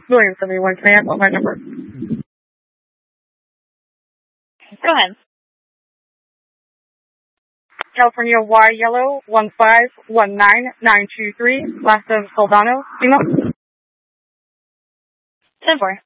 William 71, can I have my number? Go ahead. California Y Yellow 1519923, last of Soldano, email. 10-4.